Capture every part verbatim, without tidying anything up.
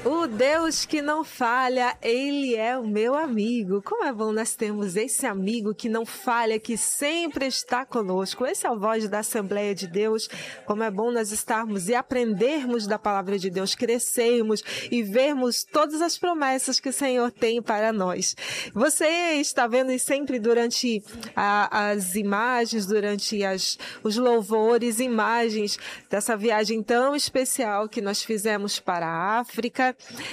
O Deus que não falha, Ele é o meu amigo. Como é bom nós termos esse amigo que não falha, que sempre está conosco. Esse é o Voz da Assembleia de Deus. Como é bom nós estarmos e aprendermos da palavra de Deus, crescermos e vermos todas as promessas que o Senhor tem para nós. Você está vendo sempre durante a, as imagens, durante as, os louvores, imagens dessa viagem tão especial que nós fizemos para a África,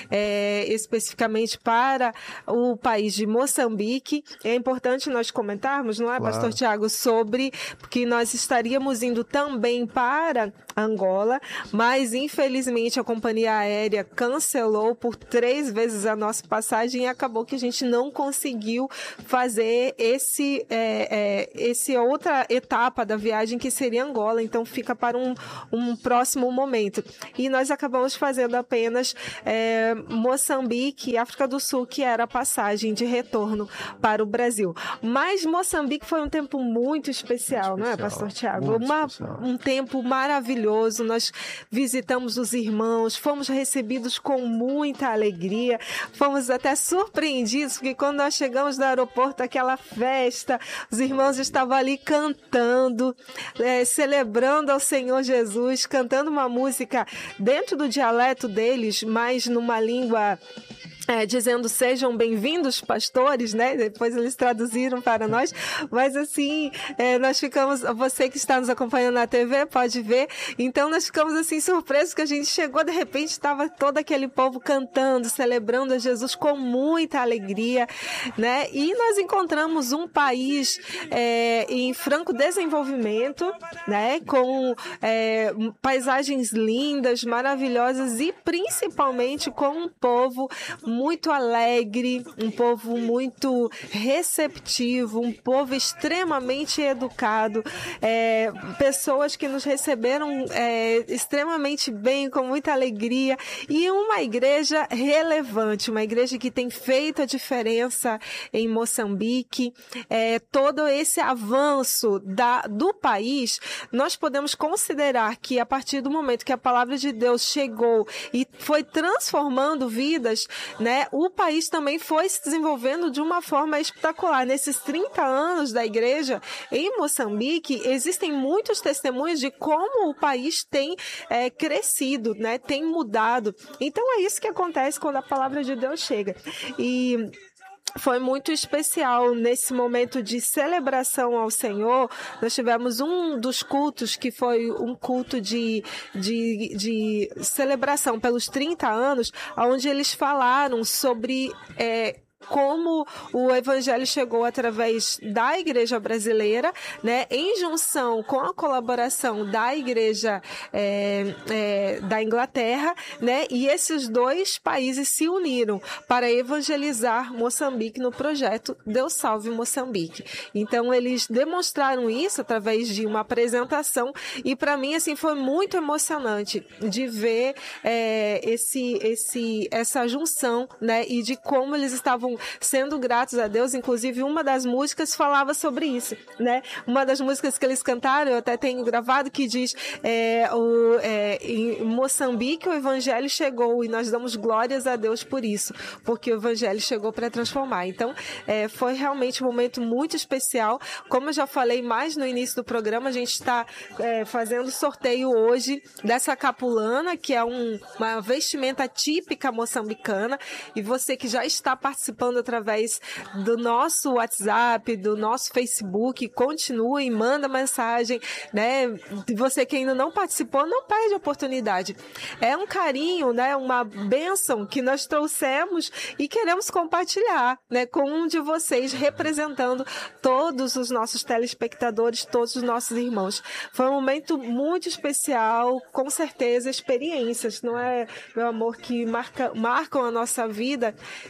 é, especificamente para o país de Moçambique. É importante nós comentarmos, não é, claro, Pastor Tiago, sobre que nós estaríamos indo também para Angola, mas infelizmente a companhia aérea cancelou por três vezes a nossa passagem e acabou que a gente não conseguiu fazer esse, é, é, esse outra etapa da viagem, que seria Angola. Então fica para um, um próximo momento. E nós acabamos fazendo apenas é, Moçambique e África do Sul, que era a passagem de retorno para o Brasil. Mas Moçambique foi um tempo muito especial, muito não especial, é, Pastor Tiago? Uma, um tempo maravilhoso. Nós visitamos os irmãos, fomos recebidos com muita alegria, fomos até surpreendidos, porque quando nós chegamos no aeroporto, aquela festa, os irmãos estavam ali cantando, é, celebrando ao Senhor Jesus, cantando uma música dentro do dialeto deles, mas numa língua... É, dizendo sejam bem-vindos pastores, né? Depois eles traduziram para nós, mas assim, é, nós ficamos, você que está nos acompanhando na T V pode ver, então nós ficamos assim surpresos que a gente chegou, de repente estava todo aquele povo cantando, celebrando a Jesus com muita alegria, né? E nós encontramos um país é, em franco desenvolvimento, né? Com é, paisagens lindas, maravilhosas e principalmente com um povo muito alegre, um povo muito receptivo, um povo extremamente educado, é, pessoas que nos receberam é, extremamente bem, com muita alegria, e uma igreja relevante, uma igreja que tem feito a diferença em Moçambique. É, todo esse avanço da, do país, nós podemos considerar que a partir do momento que a palavra de Deus chegou e foi transformando vidas, né, o país também foi se desenvolvendo de uma forma espetacular. Nesses trinta anos da igreja em Moçambique, existem muitos testemunhos de como o país tem é, crescido, né, tem mudado. Então é isso que acontece quando a palavra de Deus chega. E foi muito especial nesse momento de celebração ao Senhor. Nós tivemos um dos cultos que foi um culto de, de, de celebração pelos trinta anos, onde eles falaram sobre... É, como o evangelho chegou através da igreja brasileira, né, em junção com a colaboração da igreja é, é, da Inglaterra, né, e esses dois países se uniram para evangelizar Moçambique no projeto Deus Salve Moçambique. Então eles demonstraram isso através de uma apresentação e para mim assim foi muito emocionante de ver é, esse, esse, essa junção, né, e de como eles estavam sendo gratos a Deus. Inclusive uma das músicas falava sobre isso, né? Uma das músicas que eles cantaram, eu até tenho gravado, que diz é, o, é, em Moçambique o evangelho chegou e nós damos glórias a Deus por isso, porque o evangelho chegou para transformar. Então é, foi realmente um momento muito especial. Como eu já falei mais no início do programa, a gente está é, fazendo sorteio hoje dessa capulana, que é um, uma vestimenta típica moçambicana, e você que já está participando através do nosso WhatsApp, do nosso Facebook, continue, manda mensagem, né? Você que ainda não participou, não perde a oportunidade. É um carinho, né? Uma bênção que nós trouxemos e queremos compartilhar, né? Com um de vocês, representando todos os nossos telespectadores, todos os nossos irmãos. Foi um momento muito especial, com certeza, experiências, não é, meu amor, que marca, marcam a nossa vida,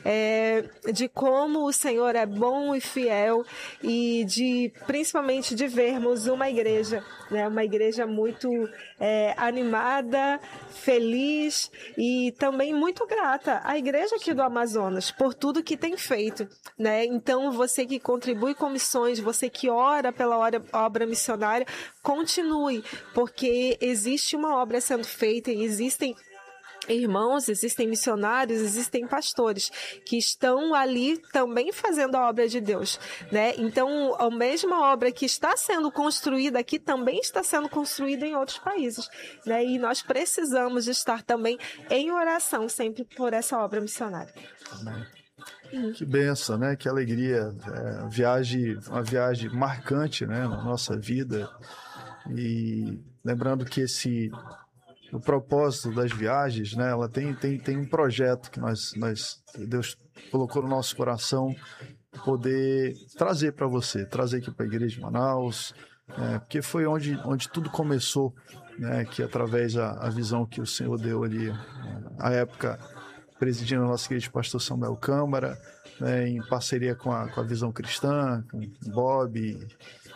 é, de como o Senhor é bom e fiel, e de principalmente de vermos uma igreja, né, uma igreja muito é, animada, feliz e também muito grata. A igreja aqui do Amazonas por tudo que tem feito, né? Então você que contribui com missões, você que ora pela obra missionária, continue, porque existe uma obra sendo feita e existem irmãos, existem missionários, existem pastores que estão ali também fazendo a obra de Deus, né? Então, a mesma obra que está sendo construída aqui também está sendo construída em outros países, né? E nós precisamos estar também em oração sempre por essa obra missionária. Amém. Hum. Que benção, né? Que alegria. É, viagem, uma viagem marcante, né, na nossa vida. E lembrando que esse o propósito das viagens, né, ela tem, tem, tem um projeto que nós, nós, Deus colocou no nosso coração, poder trazer para você, trazer aqui para a Igreja de Manaus, é, porque foi onde, onde tudo começou, né, que através da a visão que o Senhor deu ali, à época, presidindo a nossa igreja, o pastor Samuel Câmara, né, em parceria com a, com a Visão Cristã, com o Bob, e,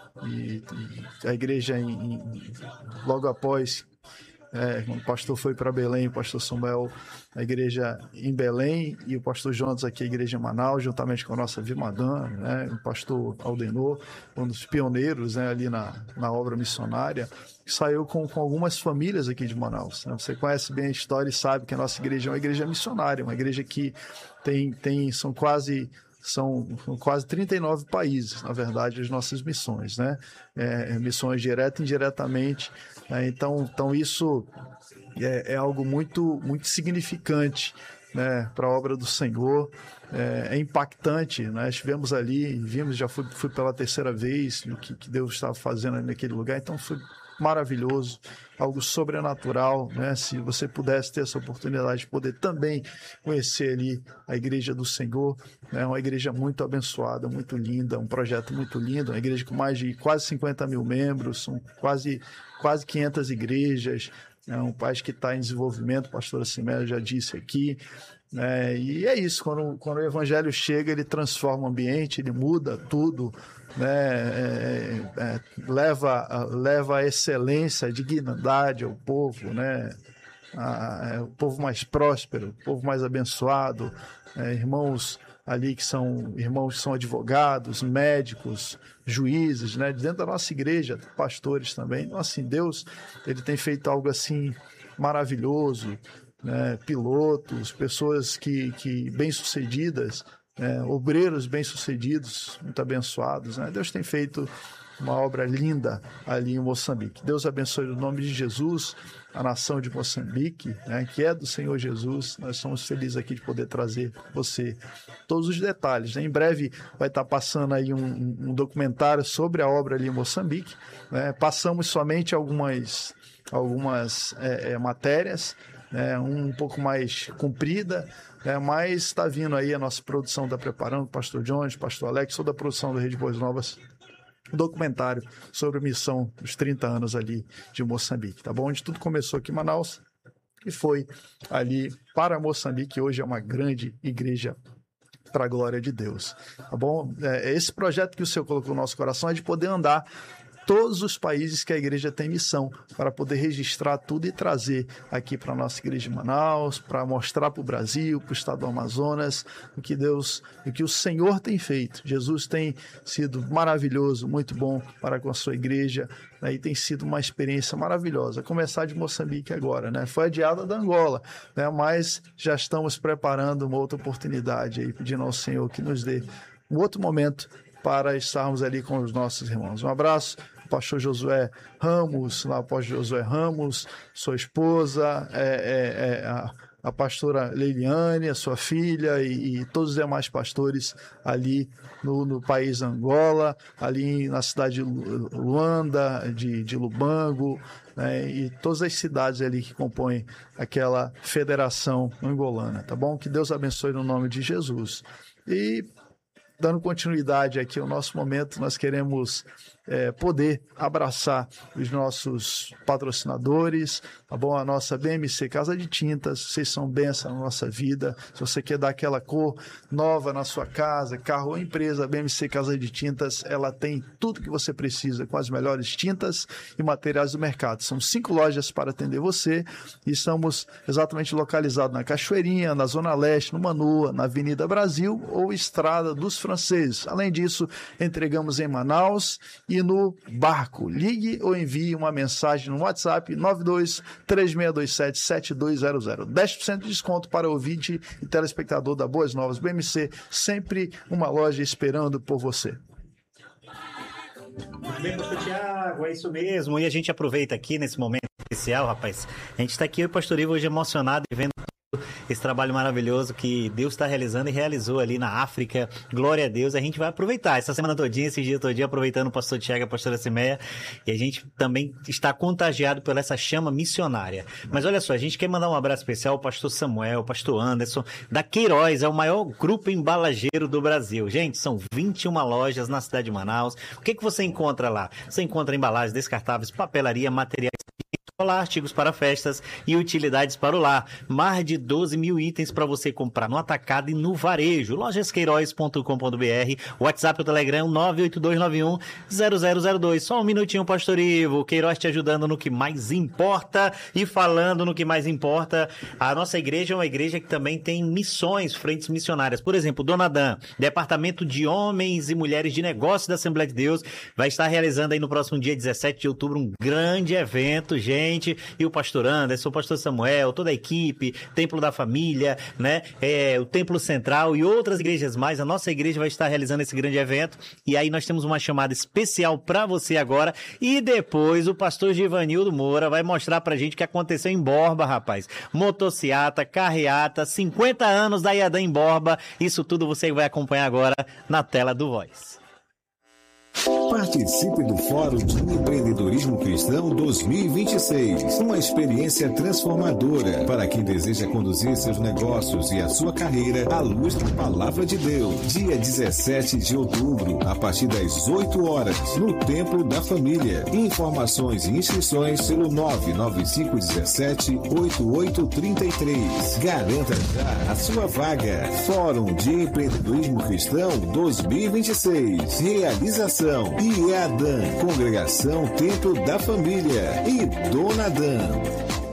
e a igreja, em, em, logo após, É, o pastor foi para Belém, o pastor Samuel, a igreja em Belém, e o pastor Jonas aqui, a igreja em Manaus, juntamente com a nossa Vimadã, né, o pastor Aldenor, um dos pioneiros, né, ali na, na obra missionária, que saiu com, com algumas famílias aqui de Manaus, né? Você conhece bem a história e sabe que a nossa igreja é uma igreja missionária, uma igreja que tem, tem são quase... São quase trinta e nove países, na verdade, as nossas missões, né? É, missões direta e indiretamente. Né? Então, então, isso é, é algo muito, muito significante, né, para a obra do Senhor. É, é impactante, né? Estivemos ali, vimos, já fui, fui pela terceira vez o que, que Deus estava fazendo ali naquele lugar, então foi maravilhoso, algo sobrenatural, né? Se você pudesse ter essa oportunidade de poder também conhecer ali a Igreja do Senhor, né? Uma igreja muito abençoada, muito linda, um projeto muito lindo, uma igreja com mais de quase cinquenta mil membros, são quase, quase quinhentas igrejas, é um país que está em desenvolvimento, a pastora Simélia já disse aqui, né? E é isso, quando, quando o evangelho chega, ele transforma o ambiente, ele muda tudo, né? É, é, leva, leva a excelência, a dignidade ao povo, né? A, a, o povo mais próspero, o povo mais abençoado, é, irmãos ali que são irmãos que são advogados, médicos, juízes, né? Dentro da nossa igreja, pastores também. Então, assim, Deus, ele tem feito algo assim maravilhoso, né? Pilotos, pessoas que, que bem-sucedidas, né? Obreiros bem-sucedidos, muito abençoados, né? Deus tem feito uma obra linda ali em Moçambique. Deus abençoe no nome de Jesus a nação de Moçambique, né, que é do Senhor Jesus. Nós somos felizes aqui de poder trazer você todos os detalhes, né? Em breve vai estar passando aí um, um documentário sobre a obra ali em Moçambique, né? Passamos somente algumas, algumas é, é, matérias, né, um pouco mais comprida, né, mas está vindo aí a nossa produção, está preparando, o pastor Jones, o pastor Alex, toda a produção da Rede Boas Novas, um documentário sobre a missão dos trinta anos ali de Moçambique, tá bom? Onde tudo começou aqui em Manaus e foi ali para Moçambique, hoje é uma grande igreja para a glória de Deus, tá bom? É, esse projeto que o Senhor colocou no nosso coração é de poder andar todos os países que a igreja tem missão, para poder registrar tudo e trazer aqui para a nossa igreja de Manaus, para mostrar para o Brasil, para o estado do Amazonas, o que Deus, o que o Senhor tem feito. Jesus tem sido maravilhoso, muito bom para com a sua igreja, né, e tem sido uma experiência maravilhosa. Começar de Moçambique agora, né? Foi adiada da Angola, né? Mas já estamos preparando uma outra oportunidade aí, pedindo ao Senhor que nos dê um outro momento para estarmos ali com os nossos irmãos. Um abraço, pastor Josué Ramos, lá, pastor Josué Ramos, sua esposa, é, é, é, a, a pastora Leiliane, a sua filha e, e todos os demais pastores ali no, no país Angola, ali na cidade de Luanda, de, de Lubango, né, e todas as cidades ali que compõem aquela federação angolana, tá bom? Que Deus abençoe no nome de Jesus. E dando continuidade aqui ao nosso momento, nós queremos é, poder abraçar os nossos patrocinadores, tá bom? A nossa B M C Casa de Tintas, vocês são bênção na nossa vida. Se você quer dar aquela cor nova na sua casa, carro ou empresa, a B M C Casa de Tintas, ela tem tudo que você precisa, com as melhores tintas e materiais do mercado. São cinco lojas para atender você e estamos exatamente localizados na Cachoeirinha, na Zona Leste, no Manoa, na Avenida Brasil ou Estrada dos Franceses. Além disso, entregamos em Manaus e e no barco. Ligue ou envie uma mensagem no WhatsApp nove dois três seis dois sete sete dois zero zero. dez por cento de desconto para ouvinte e telespectador da Boas Novas B M C. Sempre uma loja esperando por você. Muito bem, pastor Tiago, é isso mesmo. E a gente aproveita aqui nesse momento especial, rapaz. A gente está aqui, eu e o pastor Ivo, hoje emocionado e vendo esse trabalho maravilhoso que Deus está realizando e realizou ali na África. Glória a Deus. A gente vai aproveitar essa semana todinha, esse dia todinho, aproveitando o pastor Tiago e a pastora Simeia. E a gente também está contagiado por essa chama missionária. Mas olha só, a gente quer mandar um abraço especial ao pastor Samuel, ao pastor Anderson, da Queiroz, é o maior grupo embalageiro do Brasil. Gente, são vinte e uma lojas na cidade de Manaus. O que, que você encontra lá? Você encontra embalagens descartáveis, papelaria, materiais, artigos para festas e utilidades para o lar. Mais de doze mil itens para você comprar no atacado e no varejo. lojas queiroz ponto com ponto b r. WhatsApp ou Telegram nove oito dois nove um zero zero zero dois. Só um minutinho, pastor Ivo. Queiroz te ajudando no que mais importa. E falando no que mais importa, a nossa igreja é uma igreja que também tem missões, frentes missionárias. Por exemplo, Dona Dan, Departamento de Homens e Mulheres de Negócios da Assembleia de Deus, vai estar realizando aí no próximo dia dezessete de outubro um grande evento, gente. E o pastor Anderson, o pastor Samuel, toda a equipe, Templo da Família, né? É, o Templo Central e outras igrejas mais. A nossa igreja vai estar realizando esse grande evento. E aí nós temos uma chamada especial para você agora. E depois o pastor Givanildo Moura vai mostrar pra gente o que aconteceu em Borba, rapaz. Motociata, carreata, cinquenta anos da Iadã em Borba. Isso tudo você vai acompanhar agora na tela do Voz. Participe do Fórum de Empreendedorismo Cristão dois mil e vinte e seis. Uma experiência transformadora para quem deseja conduzir seus negócios e a sua carreira à luz da Palavra de Deus. Dia dezessete de outubro, a partir das oito horas, no Templo da Família. Informações e inscrições pelo nove nove cinco um sete oito oito três três. Garanta já a sua vaga. Fórum de Empreendedorismo Cristão dois mil e vinte e seis. Realização I E A D A N, Congregação Templo da Família e Dona Dan.